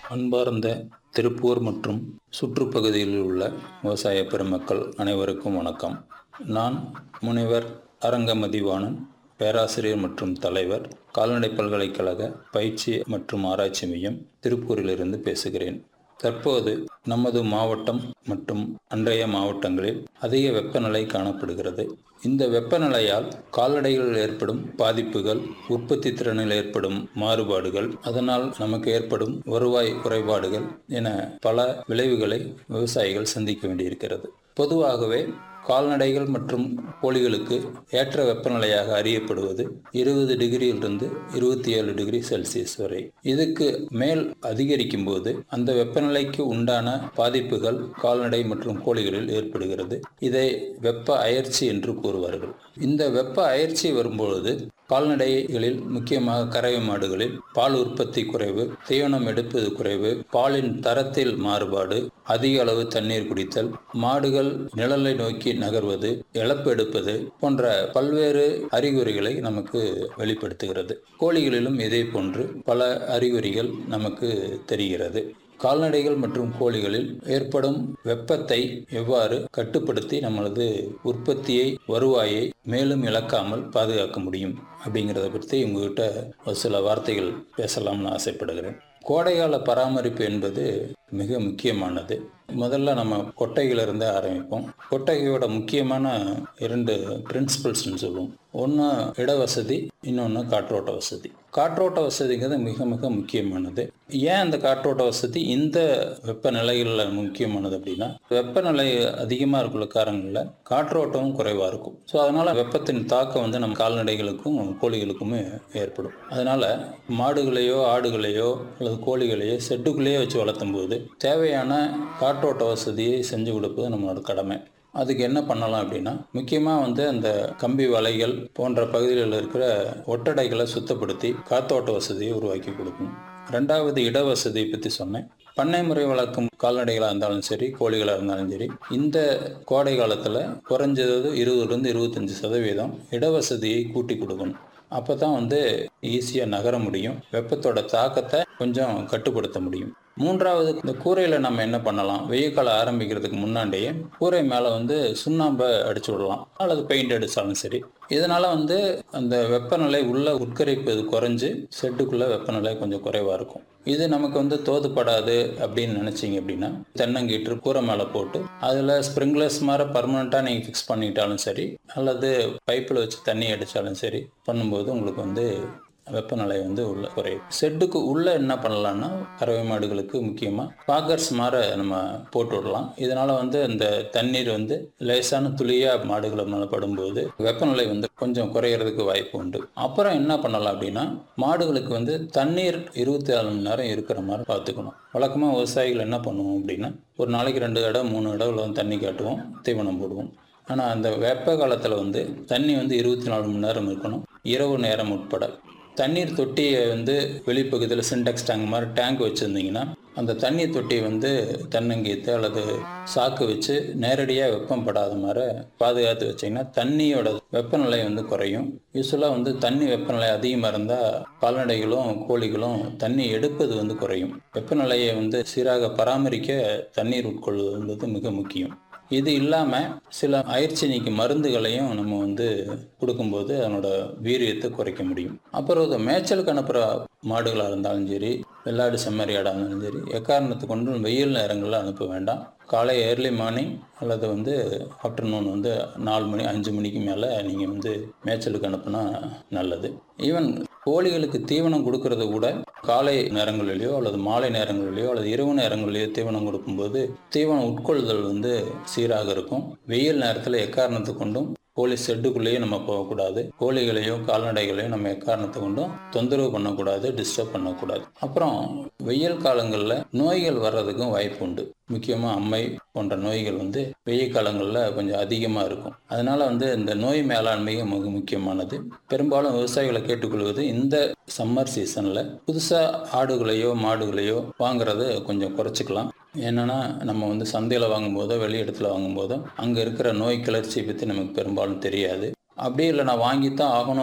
அன்பார்ந்த திருப்பூர் மற்றும் சுற்றுப்பகுதியில் உள்ள விவசாய பெருமக்கள் அனைவருக்கும் வணக்கம். நான் முனைவர் அரங்க மதிவாணன், பேராசிரியர் மற்றும் தலைவர், கால்நடை பல்கலைக்கழக பயிற்சி மற்றும் ஆராய்ச்சி மையம், திருப்பூரிலிருந்து பேசுகிறேன். தற்போது நமது மாவட்டம் மற்றும் அன்றைய மாவட்டங்களில் அதிக வெப்பநிலை காணப்படுகிறது. இந்த வெப்பநிலையால் கால்நடைகளில் ஏற்படும் பாதிப்புகள், உற்பத்தி திறனில் ஏற்படும் மாறுபாடுகள், அதனால் நமக்கு ஏற்படும் வருவாய் குறைபாடுகள் என பல விளைவுகளை விவசாயிகள் சந்திக்க வேண்டியிருக்கிறது. பொதுவாகவே கால்நடைகள் மற்றும் கோழிகளுக்கு ஏற்ற வெப்பநிலையாக அறியப்படுவது 20 டிகிரியிலிருந்து 27 டிகிரி செல்சியஸ் வரை. இதுக்கு மேல் அதிகரிக்கும் போது அந்த வெப்பநிலைக்கு உண்டான பாதிப்புகள் கால்நடை மற்றும் கோழிகளில் ஏற்படுகிறது. இதை வெப்ப அயற்சி என்று கூறுவார்கள். இந்த வெப்ப அயற்சி வரும்பொழுது கால்நடைகளில், முக்கியமாக கறவை மாடுகளில் பால் உற்பத்தி குறைவு, தீவனம் எடுப்பது குறைவு, பாலின் தரத்தில் மாறுபாடு, அதிக அளவு தண்ணீர் குடித்தல், மாடுகள் நிழலை நோக்கி நகர்வது, இழப்பு எடுப்பது போன்ற பல்வேறு அறிகுறிகளை நமக்கு வெளிப்படுத்துகிறது. கோழிகளிலும் இதே போன்று பல அறிகுறிகள் நமக்கு தெரிகிறது. கால்நடைகள் மற்றும் கோழிகளில் ஏற்படும் வெப்பத்தை எவ்வாறு கட்டுப்படுத்தி நம்மளது உற்பத்தியை, வருவாயை மேலும் இழக்காமல் பாதுகாக்க முடியும் அப்படிங்கிறத பற்றி உங்ககிட்ட ஒரு சில வார்த்தைகள் பேசலாம்னு ஆசைப்படுகிறேன். கோடைகால பராமரிப்பு என்பது மிக முக்கியமானது. முதல்ல நம்ம கொட்டைகளிலிருந்து ஆரம்பிப்போம். கொட்டகையோட முக்கியமான 2 பிரின்சிபல்ஸ்ன்னு சொல்லுவோம். ஒன்று இடவசதி, இன்னொன்று காற்றோட்ட வசதி. காற்றோட்ட வசதிங்கிறது மிக மிக முக்கியமானது. ஏன் அந்த காற்றோட்ட வசதி இந்த வெப்பநிலைகளில் முக்கியமானது அப்படின்னா, வெப்பநிலை அதிகமாக இருக்கிற காரணங்களில் காற்றோட்டமும் குறைவாக இருக்கும். ஸோ அதனால் வெப்பத்தின் தாக்கம் நம்ம கால்நடைகளுக்கும் கோழிகளுக்குமே ஏற்படும். அதனால் மாடுகளையோ ஆடுகளையோ அல்லது கோழிகளையோ செட்டுக்குள்ளேயே வச்சு வளர்த்தும் போது தேவையான காற்றோட்ட வசதியை செஞ்சு கொடுப்பது நம்மளோட கடமை. அதுக்கு என்ன பண்ணலாம் அப்படின்னா, முக்கியமாக அந்த கம்பி வலைகள் போன்ற பகுதிகளில் இருக்கிற ஒட்டடைகளை சுத்தப்படுத்தி காற்றோட்ட வசதியை உருவாக்கி கொடுக்கணும். 2வது இடவசதியை பற்றி சொன்னேன். பண்ணை முறை வளர்க்கும் கால்நடைகளாக இருந்தாலும் சரி, கோழிகளாக இருந்தாலும் சரி, இந்த கோடை காலத்தில் குறைஞ்சது 20லிருந்து 25% இடவசதியை கூட்டி கொடுக்கணும். அப்போ தான் ஈஸியாக நகர முடியும், வெப்பத்தோட தாக்கத்தை கொஞ்சம் கட்டுப்படுத்த முடியும். 3வது, இந்த கூரையில் நம்ம என்ன பண்ணலாம், வெயில் காலம் ஆரம்பிக்கிறதுக்கு முன்னாடியே கூரை மேலே சுண்ணாம்பை அடிச்சு விடலாம், அல்லது பெயிண்ட் அடித்தாலும் சரி. இதனால் அந்த வெப்பநிலை உள்ள உட்கரிப்பது குறைஞ்சு ஷெட்டுக்குள்ளே வெப்பநிலை கொஞ்சம் குறைவாக இருக்கும். இது நமக்கு தோதுப்படாது அப்படின்னு நினச்சிங்க அப்படின்னா, தென்னங்கீற்று கூரை மேலே போட்டு அதில் ஸ்ப்ரிங்க்லர்ஸ் மாதிரி பர்மனெண்ட்டாக நீங்கள் ஃபிக்ஸ் பண்ணிட்டாலும் சரி, அல்லது பைப்பில் வச்சு தண்ணி அடித்தாலும் சரி பண்ணும்போது உங்களுக்கு வெப்பநிலை உள்ள குறையும். ஷெட்டுக்கு உள்ளே என்ன பண்ணலான்னா, கறவை மாடுகளுக்கு முக்கியமாக பாக்கர்ஸ் மாதிரி நம்ம போட்டு விடலாம். இதனால் அந்த தண்ணீர் லேசான துளியாக மாடுகளை மேலே படும்போது வெப்பநிலை கொஞ்சம் குறையிறதுக்கு வாய்ப்பு உண்டு. அப்புறம் என்ன பண்ணலாம் அப்படின்னா, மாடுகளுக்கு தண்ணீர் 24 மணி நேரம் இருக்கிற மாதிரி பார்த்துக்கணும். வழக்கமாக விவசாயிகள் என்ன பண்ணுவோம் அப்படின்னா, ஒரு நாளைக்கு 2 தடவை 3 தடவை தண்ணி காட்டுவோம், தீவனம் போடுவோம். ஆனால் அந்த வெப்ப காலத்தில் தண்ணி 24 மணி நேரம் இருக்கணும், இரவு நேரம் உட்பட. தண்ணீர் தொட்டியை வெளிப்பகுதியில் சின்டெக்ஸ் டேங்க் மாதிரி டேங்க் வச்சுருந்தீங்கன்னா, அந்த தண்ணீர் தொட்டியை தென்னங்கீத்து அல்லது சாக்கு வச்சு நேரடியாக வெப்பம் படாத மாதிரி பாதுகாத்து வச்சிங்கன்னா தண்ணியோட வெப்பநிலை குறையும். யூஸ்வலாக தண்ணி வெப்பநிலை அதிகமாக இருந்தால் கால்நடைகளும் கோழிகளும் தண்ணி எடுப்பது குறையும். வெப்பநிலையை சீராக பராமரிக்க தண்ணீர் உட்கொள்வது என்பது மிக முக்கியம். இது இல்லாமல் சில அயற்சி நீக்கி மருந்துகளையும் நம்ம கொடுக்கும்போது அதனோட வீரியத்தை குறைக்க முடியும். அப்புறம் மேய்ச்சலுக்கு அனுப்புகிற மாடுகளாக இருந்தாலும் சரி, வெள்ளாடு செம்மறியாடாக இருந்தாலும் சரி, எக்காரணத்தை கொண்டு வெயில் நேரங்களில் அனுப்ப வேண்டாம். காலை ஏர்லி மார்னிங் அல்லது ஆஃப்டர்நூன் 4 மணி 5 மணிக்கு மேலே நீங்கள் மேய்ச்சலுக்கு அனுப்புனா நல்லது. ஈவன் கோழிகளுக்கு தீவனம் கொடுக்கறது கூட காலை நேரங்களிலேயோ அல்லது மாலை நேரங்களிலேயோ அல்லது இரவு நேரங்களிலேயோ தீவனம் கொடுக்கும்போது தீவனம் உட்கொள்ளுதல் சீராக இருக்கும். வெயில் நேரத்தில் எக்காரணத்தை கொண்டும் கோழி ஷெட்டுக்குள்ளேயே நம்ம போகக்கூடாது. கோழிகளையும் கால்நடைகளையும் நம்ம எக்காரணத்தை கொண்டும் தொந்தரவு பண்ணக்கூடாது, டிஸ்டர்ப் பண்ணக்கூடாது. அப்புறம் வெயில் காலங்களில் நோய்கள் வர்றதுக்கும் வாய்ப்பு உண்டு. முக்கியமாக அம்மை போன்ற நோய்கள் வெயில் காலங்களில் கொஞ்சம் அதிகமாக இருக்கும். அதனால இந்த நோய் மேலாண்மையும் மிக முக்கியமானது. பெரும்பாலும் விவசாயிகளை கேட்டுக்கொள்வது, இந்த சம்மர் சீசனில் புதுசாக ஆடுகளையோ மாடுகளையோ வாங்குறத கொஞ்சம் குறைச்சிக்கலாம். என்னென்னா, நம்ம சந்தையில் வாங்கும்போதோ வெளி இடத்துல வாங்கும்போதோ அங்கே இருக்கிற நோய் கிளர்ச்சியை பற்றி நமக்கு பெரும்பாலும் தெரியாது. அப்படியே இல்லை நான் வாங்கித்தான் ஆகணும்